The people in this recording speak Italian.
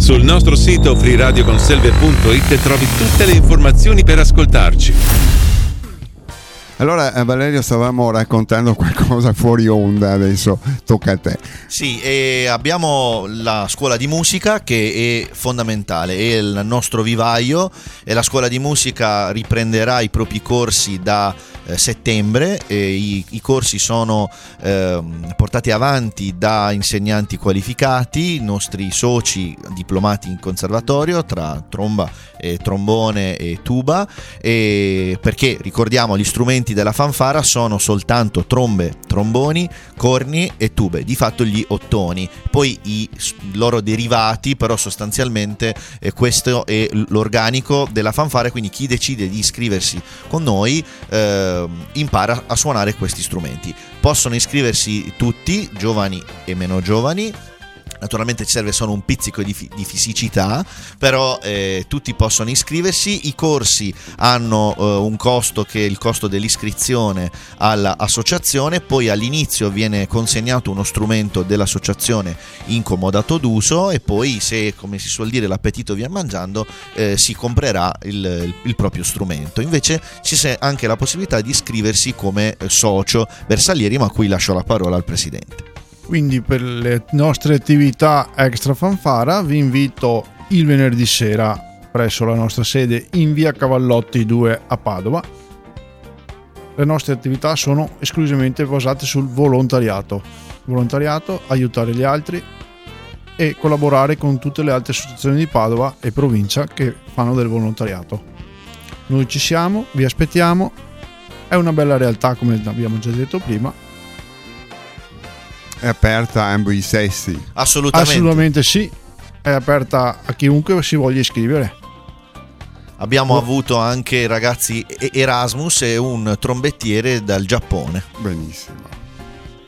Sul nostro sito freeradioconselve.it trovi tutte le informazioni per ascoltarci. Allora Valerio, stavamo raccontando qualcosa fuori onda, adesso tocca a te. Sì, e abbiamo la scuola di musica che è fondamentale, è il nostro vivaio, e la scuola di musica riprenderà i propri corsi da settembre, e i corsi sono portati avanti da insegnanti qualificati, i nostri soci diplomati in conservatorio tra tromba, trombone e tuba, e perché ricordiamo gli strumenti della fanfara sono soltanto trombe, tromboni, corni e tube, di fatto gli ottoni, poi i loro derivati, però sostanzialmente questo è l'organico della fanfara, quindi chi decide di iscriversi con noi impara a suonare questi strumenti. Possono iscriversi tutti, giovani e meno giovani. Naturalmente ci serve solo un pizzico di fisicità, però tutti possono iscriversi. I corsi hanno un costo che è il costo dell'iscrizione all'associazione, poi all'inizio viene consegnato uno strumento dell'associazione incomodato d'uso, e poi, se, come si suol dire, l'appetito viene mangiando, si comprerà il proprio strumento. Invece c'è anche la possibilità di iscriversi come socio bersaglieri, ma a cui lascio la parola al presidente. Quindi per le nostre attività extra fanfara vi invito il venerdì sera presso la nostra sede in via Cavallotti 2 a Padova. Le nostre attività sono esclusivamente basate sul volontariato, aiutare gli altri e collaborare con tutte le altre associazioni di Padova e provincia che fanno del volontariato. Noi ci siamo, vi aspettiamo, è una bella realtà, come abbiamo già detto prima. È aperta a ambo i sessi? Assolutamente sì, è aperta a chiunque si voglia iscrivere. Abbiamo avuto anche ragazzi Erasmus e un trombettiere dal Giappone. Benissimo.